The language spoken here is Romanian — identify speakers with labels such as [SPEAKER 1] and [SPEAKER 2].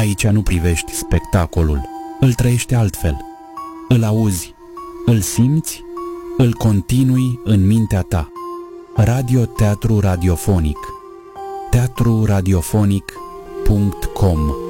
[SPEAKER 1] Aici nu privești spectacolul, îl trăiești altfel. Îl auzi, îl simți, îl continui în mintea ta. Radioteatru radiofonic. teatruradiofonic.com